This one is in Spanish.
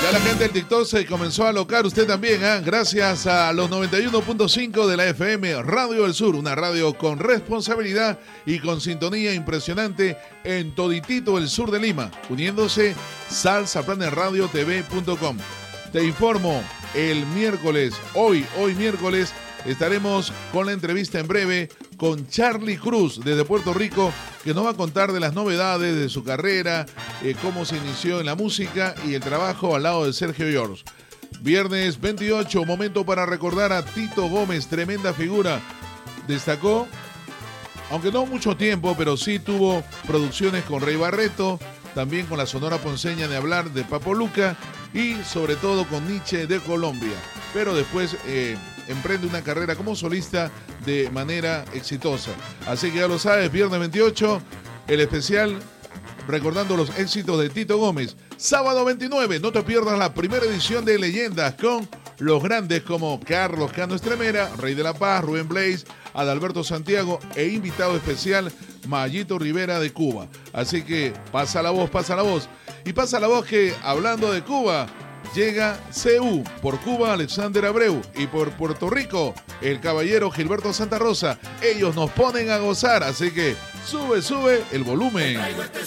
Ya la gente del TikTok se comenzó a alocar, usted también, gracias a los 91.5 de la FM Radio del Sur, una radio con responsabilidad y con sintonía impresionante en toditito el sur de Lima, uniéndose salsaplanerradiotv.com. Te informo, el miércoles, hoy miércoles, estaremos con la entrevista en breve con Charly Cruz desde Puerto Rico, que nos va a contar de las novedades de su carrera, cómo se inició en la música y el trabajo al lado de Sergio George. Viernes 28, momento para recordar a Tito Gómez, tremenda figura. Destacó, aunque no mucho tiempo, pero sí tuvo producciones con Rey Barreto, también con la Sonora Ponceña de Hablar de Papo Luca y sobre todo con Nietzsche de Colombia. Pero después emprende una carrera como solista de manera exitosa. Así que ya lo sabes, viernes 28, el especial recordando los éxitos de Tito Gómez. Sábado 29, no te pierdas la primera edición de Leyendas con los grandes como Carlos Cano Estremera, Rey de la Paz, Rubén Blades, Adalberto Santiago e invitado especial Mayito Rivera de Cuba. Así que pasa la voz. Y pasa la voz que, hablando de Cuba, llega CU, por Cuba Alexander Abreu y por Puerto Rico el caballero Gilberto Santa Rosa. Ellos nos ponen a gozar, así que sube el volumen. Traigo este